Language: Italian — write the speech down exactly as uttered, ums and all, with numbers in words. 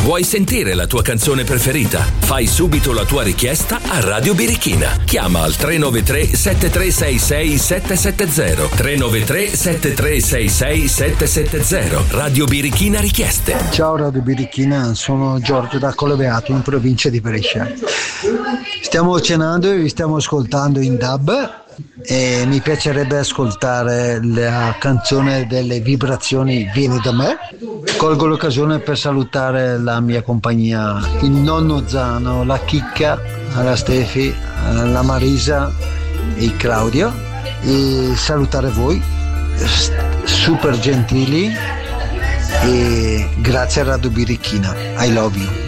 Vuoi sentire la tua canzone preferita? Fai subito la tua richiesta a Radio Birichina. Chiama al tre nove tre sette tre sei sei sette sette zero tre nove tre sette tre sei sei sette sette zero. Radio Birichina Richieste. Ciao Radio Birichina, sono Giorgio da Collebeato in provincia di Brescia. Stiamo cenando e vi stiamo ascoltando in D A B e mi piacerebbe ascoltare la canzone delle vibrazioni Vieni da me. Colgo l'occasione per salutare la mia compagnia, il nonno Zano, la Chicca, la Stefi, la Marisa e il Claudio, e salutare voi, super gentili, e grazie a Radio Birichina. I love you.